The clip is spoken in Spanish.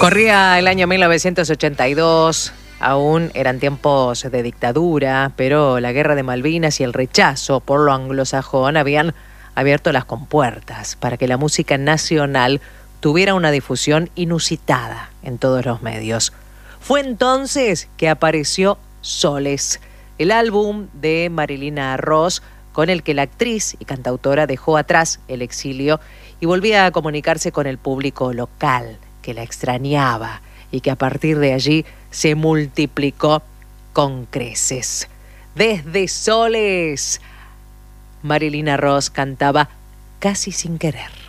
Corría el año 1982, aún eran tiempos de dictadura, pero la guerra de Malvinas y el rechazo por lo anglosajón habían abierto las compuertas para que la música nacional tuviera una difusión inusitada en todos los medios. Fue entonces que apareció Soles, el álbum de Marilina Ross, con el que la actriz y cantautora dejó atrás el exilio y volvía a comunicarse con el público local, que la extrañaba y que a partir de allí se multiplicó con creces. Desde Soles, Marilina Ross cantaba Casi sin querer.